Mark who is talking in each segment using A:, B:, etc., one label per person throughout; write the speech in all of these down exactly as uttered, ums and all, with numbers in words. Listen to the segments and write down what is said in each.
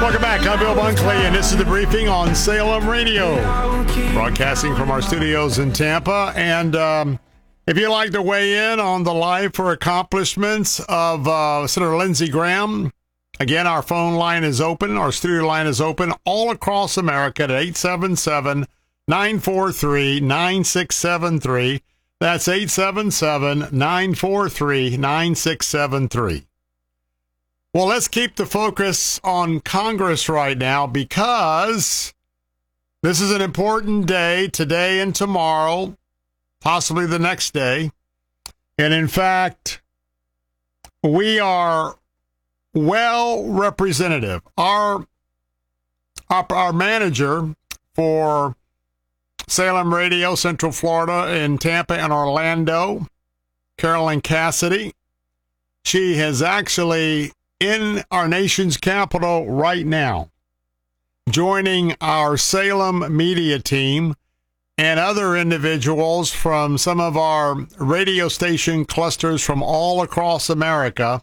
A: Welcome back. I'm Bill Bunkley, and this is the briefing on Salem Radio, broadcasting from our studios in Tampa. And um, if you'd like to weigh in on the life or accomplishments of uh, Senator Lindsey Graham, again, our phone line is open. Our studio line is open all across America at eight seven seven, nine four three, nine six seven three. That's eight seven seven, nine four three, nine six seven three. Well, let's keep the focus on Congress right now because this is an important day, today and tomorrow, possibly the next day. And in fact, we are well representative. Our, our, our manager for Salem Radio, Central Florida, in Tampa and Orlando, Carolyn Cassidy, she has actually in our nation's capital right now, joining our Salem media team and other individuals from some of our radio station clusters from all across America,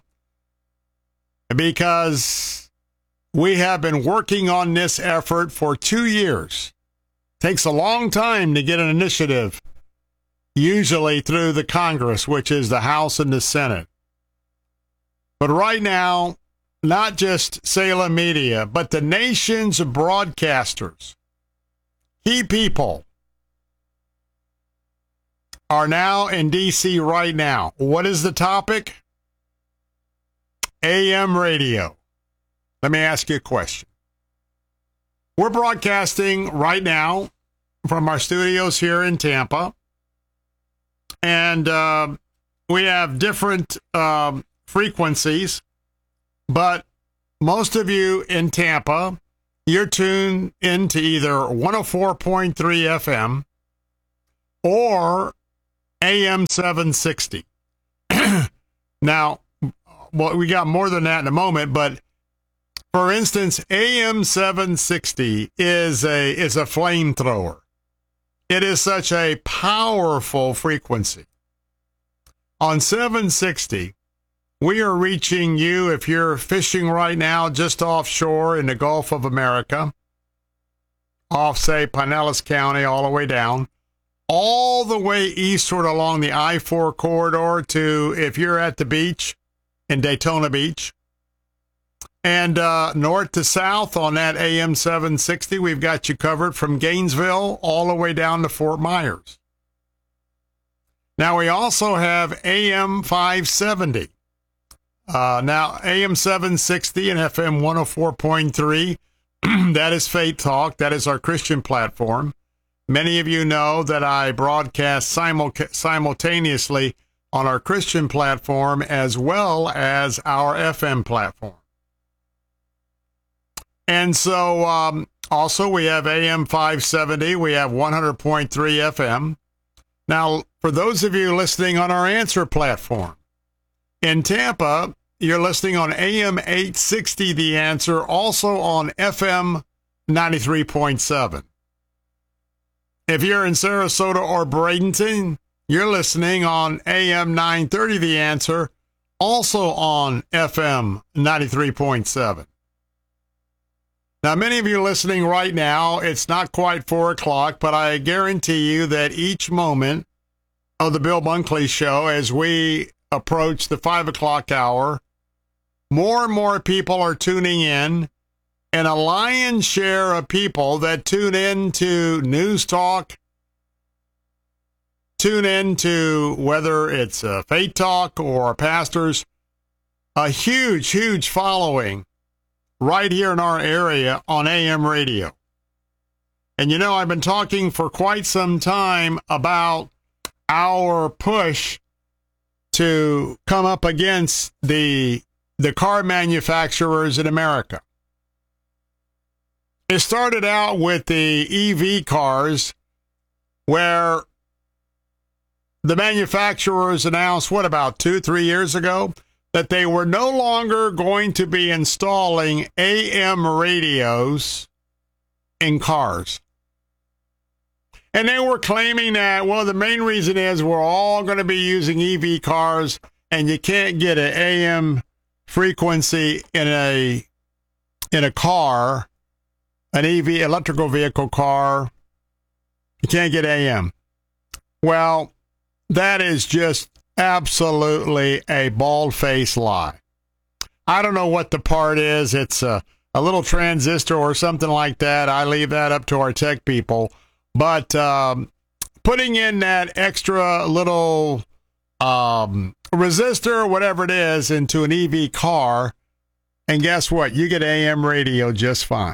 A: because we have been working on this effort for two years. Takes a long time to get an initiative, usually through the Congress, which is the House and the Senate. But right now, not just Salem Media, but the nation's broadcasters, key people, are now in D C right now. What is the topic? A M radio. Let me ask you a question. We're broadcasting right now from our studios here in Tampa, and uh, we have different um, frequencies, but most of you in Tampa, you're tuned into either one oh four point three F M or A M seven sixty. Now, well, we got more than that in a moment, but for instance, A M seven sixty is a is a flamethrower. It is such a powerful frequency. On seven sixty, we are reaching you if you're fishing right now just offshore in the Gulf of America, off, say, Pinellas County, all the way down, all the way eastward along the I four corridor to if you're at the beach in Daytona Beach, and uh, north to south on that A M seven sixty, we've got you covered from Gainesville all the way down to Fort Myers. Now, we also have A M five seventy. Uh, now, A M seven sixty and F M one oh four point three, that is Faith Talk. That is our Christian platform. Many of you know that I broadcast simul- simultaneously on our Christian platform as well as our F M platform. And so um, also we have A M five seventy, we have one hundred point three F M. Now, for those of you listening on our Answer platform, in Tampa, you're listening on A M eight sixty, The Answer, also on F M ninety-three point seven. If you're in Sarasota or Bradenton, you're listening on A M nine thirty, The Answer, also on F M ninety-three point seven. Now, many of you listening right now, it's not quite four o'clock, but I guarantee you that each moment of the Bill Bunkley Show, as we approach the five o'clock hour, more and more people are tuning in, and a lion's share of people that tune in to News Talk, tune in to whether it's uh, Faith Talk or pastors, a huge, huge following right here in our area on A M radio. And you know, I've been talking for quite some time about our push to come up against the the car manufacturers in America. It started out with the E V cars, where the manufacturers announced, what, about two, three years ago, that they were no longer going to be installing A M radios in cars. And they were claiming that, well, the main reason is we're all going to be using E V cars, and you can't get an A M frequency in a in a car, an E V, electrical vehicle car, you can't get A M. Well, that is just absolutely a bald-faced lie. I don't know what the part is. It's a, a little transistor or something like that. I leave that up to our tech people. But um, putting in that extra little um, resistor, whatever it is, into an E V car, and guess what? You get A M radio just fine.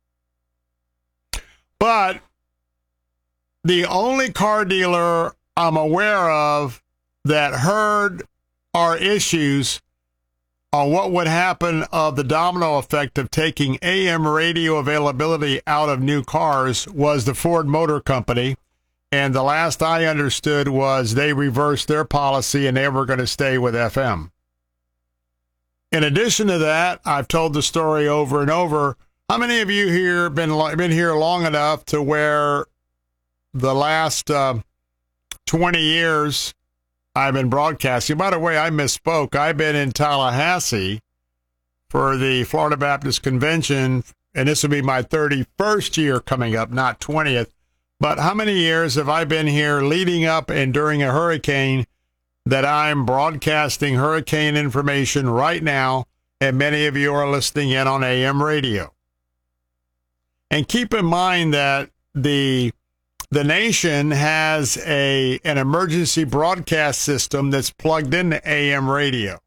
A: But the only car dealer I'm aware of that heard our issues on what would happen of the domino effect of taking A M radio availability out of new cars was the Ford Motor Company. And the last I understood was they reversed their policy and they were going to stay with F M. In addition to that, I've told the story over and over. How many of you here been been here long enough to where the last uh, twenty years I've been broadcasting? By the way, I misspoke. I've been in Tallahassee for the Florida Baptist Convention, and this will be my thirty-first year coming up, not twentieth. But how many years have I been here leading up and during a hurricane that I'm broadcasting hurricane information right now, and many of you are listening in on A M radio? And keep in mind that the the nation has a an emergency broadcast system that's plugged into A M radio.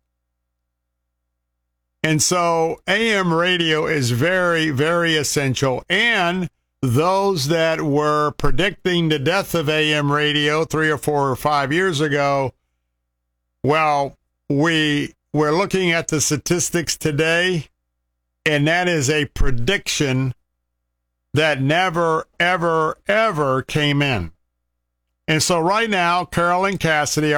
A: And so A M radio is very, very essential. And those that were predicting the death of A M radio three or four or five years ago, well, we, we're looking at the statistics today, and that is a prediction that never, ever, ever came in. And so right now, Carol and Cassidy